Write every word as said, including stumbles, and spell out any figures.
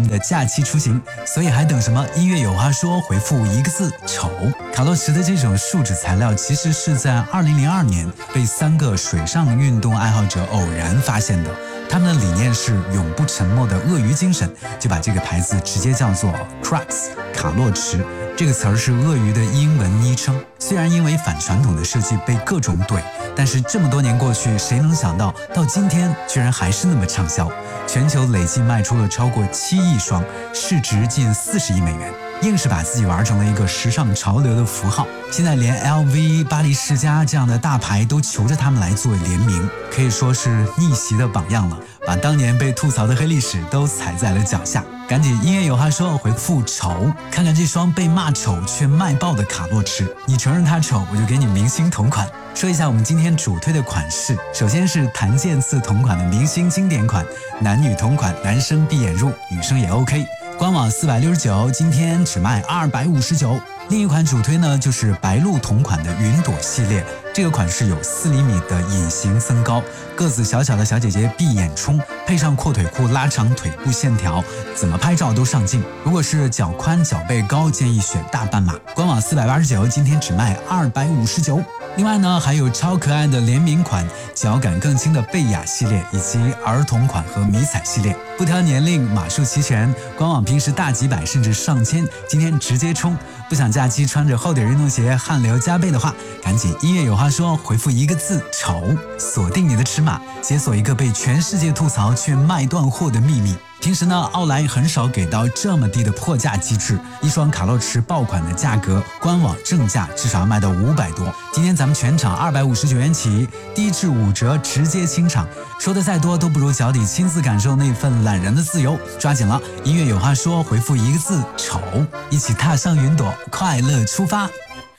们的假期出行，所以还等什么？音乐有话说，回复一个字丑。卡洛驰的这种树脂材料其实是在二零零二年被三个水上运动爱好者偶然发现的。他们的理念是永不沉没的鳄鱼精神，就把这个牌子直接叫做 Crux 卡洛驰。这个词儿是鳄鱼的英文昵称。虽然因为反传统的设计被各种怼，但是这么多年过去，谁能想到到今天居然还是那么畅销，全球累计卖出了超过七亿双，市值近四十亿美元，硬是把自己玩成了一个时尚潮流的符号。现在连 L V、 巴黎世家这样的大牌都求着他们来做联名，可以说是逆袭的榜样了，把当年被吐槽的黑历史都踩在了脚下。赶紧音乐有话说回复丑，看看这双被骂丑却卖爆的卡洛驰，你承认它丑，我就给你明星同款。说一下我们今天主推的款式，首先是檀健次同款的明星经典款，男女同款，男生闭眼入，女生也 OK。官网四百六十九，今天只卖二百五十九。另一款主推呢，就是白鹿同款的云朵系列，这个款式有四厘米的隐形增高，个子小小的小姐姐闭眼冲，配上阔腿裤拉长腿部线条，怎么拍照都上镜。如果是脚宽脚背高，建议选大半码。官网四百八十九，今天只卖二百五十九。另外呢，还有超可爱的联名款，脚感更轻的贝雅系列，以及儿童款和迷彩系列，不挑年龄，码数齐全。官网平时大几百甚至上千，今天直接冲！不想假期穿着厚底运动鞋汗流浃背的话，赶紧音乐有话说，回复一个字丑，锁定你的尺码，解锁一个被全世界吐槽却卖断货的秘密。平时呢，奥莱很少给到这么低的破价机制，一双卡洛驰爆款的价格，官网正价至少要卖到五百多。今天咱们全场二百五十九元起，低至五折，直接清场。说的再多都不如脚底亲自感受那份懒人的自由，抓紧了！音乐有话说，回复一个字丑，一起踏上云朵，快乐出发。